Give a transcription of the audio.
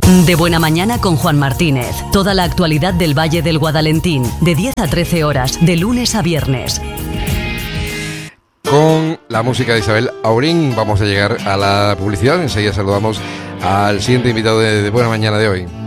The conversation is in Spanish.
De Buena Mañana con Juan Martínez. Toda la actualidad del Valle del Guadalentín, de 10 a 13 horas, de lunes a viernes. Con la música de Isabel Aurín vamos a llegar a la publicidad. Enseguida saludamos al siguiente invitado de Buena Mañana de hoy.